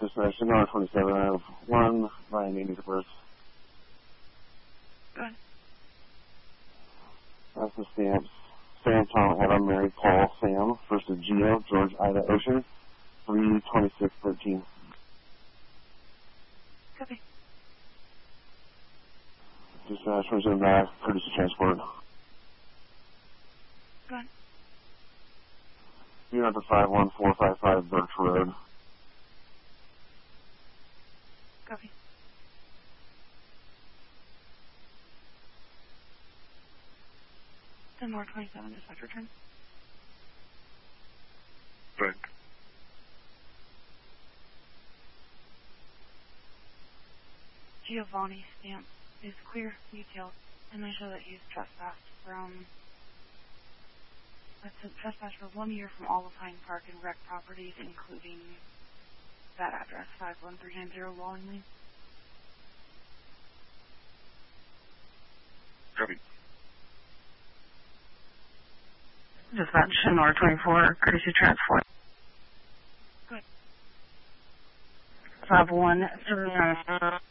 dispatch to Nora 27. I have one Ryan Amy to birth. Go ahead. That's the stamps. Sam, Tom, Adam, Mary, Paul, Sam, first of Geo, George, Ida, Ocean, 32613. Copy. Dispatch 27 back, courtesy transport. Go ahead. Unit number 51455 Birch Road. Copy. Then Nora 27, dispatch return. Right. Giovanni stamp is clear, detailed, and they show that he's trespassed from, that's a trespass for 1 year from all of Pine Park and rec properties, including that address, 51390 Walling Lane. Copy. Dispatch Nora 24, courtesy transport. Good. 51390.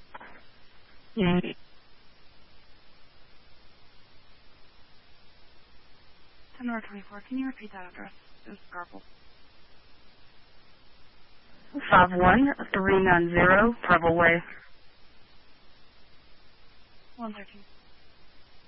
Nora 24, can you repeat that address? It was garbled. 51390 Preble Way. 113.